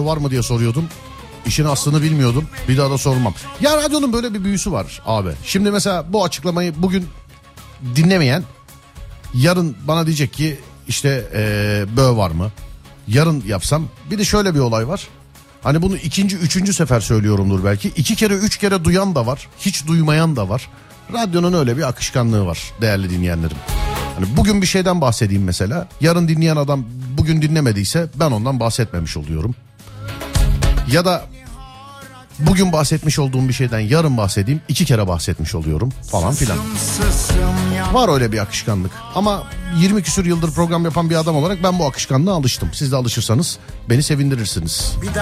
var mı diye soruyordum. İşin aslını bilmiyordum. Bir daha da sormam. Ya radyonun böyle bir büyüsü var abi. Şimdi mesela bu açıklamayı bugün dinlemeyen yarın bana diyecek ki işte bö var mı? Yarın yapsam. Bir de şöyle bir olay var. Hani bunu ikinci, üçüncü sefer söylüyorumdur belki. 2 kere, 3 kere duyan da var. Hiç duymayan da var. Radyonun öyle bir akışkanlığı var değerli dinleyenlerim. Hani bugün bir şeyden bahsedeyim mesela. Yarın dinleyen adam bugün dinlemediyse ben ondan bahsetmemiş oluyorum. Ya da bugün bahsetmiş olduğum bir şeyden yarın bahsedeyim, 2 kere bahsetmiş oluyorum falan filan. Var öyle bir akışkanlık. Ama 20 küsur yıldır program yapan bir adam olarak ben bu akışkanlığa alıştım. Siz de alışırsanız beni sevindirirsiniz.